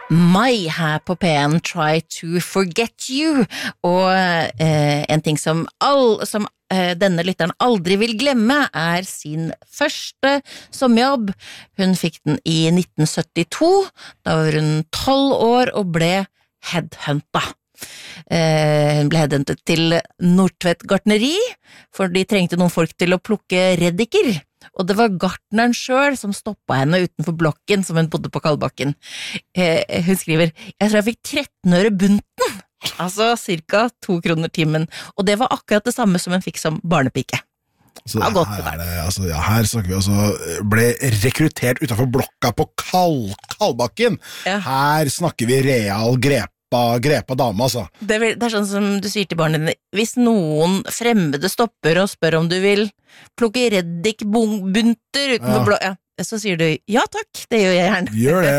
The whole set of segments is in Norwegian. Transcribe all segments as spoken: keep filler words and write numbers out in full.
Mai her på P N, Try to Forget You, og eh, en ting som, all, som eh, denne lytteren aldri vil glemme er sin første sommerjobb. Hun fikk den i nitten syttito, da var hun tolv år og ble headhunta. Eh, hun ble headhuntet til Nordtvedt gartneri, for de trengte noen folk til å plukke reddiker. Og det var gartneren selv som stoppet henne utenfor blokken som hun bodde på Kalbakken. Eh, hun skriver, jeg tror jeg fikk tretten øre bunten, altså cirka to kroner timen, og det var akkurat det samme som hun fikk som barnepike. Så det her, er det, altså, ja, her snakker vi altså, ble rekruttert utenfor blokka på Kal Kalbakken. Ja. Her snakker vi real grep. Grepa dame, altså. Det er, det er sånn som du sier til barnet dine, hvis noen fremmede stopper og spør om du vil plukke reddikbunter utenfor ja. blå, ja, så sier du, ja takk, det gjør jeg gjerne. Gjør det,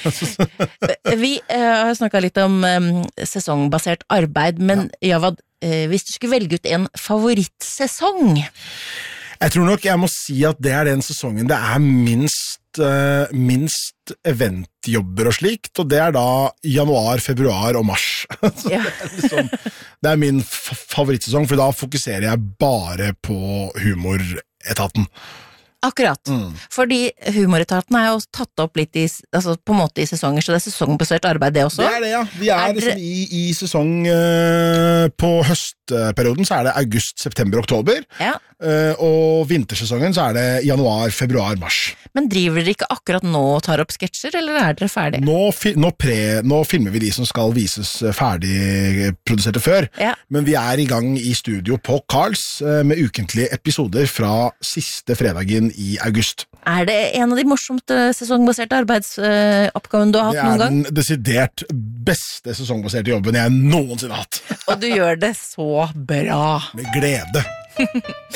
ja. Vi uh, har snakket litt om um, sesongbasert arbeid, men ja. Javad, uh, hvis du skulle velge ut en favorittsesong? Jeg tror nok jeg må si at det er den sesongen det er minst, uh, minst eventjobber og slikt, og det er da januar, februar og mars. Ja. det, er liksom, det er min favorittsesong, for da fokuserer jeg bare på humoretaten. Akkurat, mm. fordi humoretaten er jo tatt opp litt i, altså på en måte i sesonger, så det er sesongbasert arbeid det også. Det er det, ja. Vi er, er det... liksom i, i sesong uh, på høstperioden, så er det august, september, oktober, ja. uh, og vintersesongen så er det januar, februar, mars. Men driver dere ikke akkurat nå og tar opp sketsjer, eller er dere ferdig? Nå, fi, nå, pre, nå filmer vi de som skal vises ferdig produserte før, ja. Men vi er i gang i studio på Karls uh, med ukentlige episoder fra siste fredagen i august. Er det en av de morsomste sesongbaserte arbeidsoppgavene du har hatt noen gang? Det er den desidert beste sesongbaserte jobben jeg noensinne har hatt. Og du gjør det så bra. Med glede.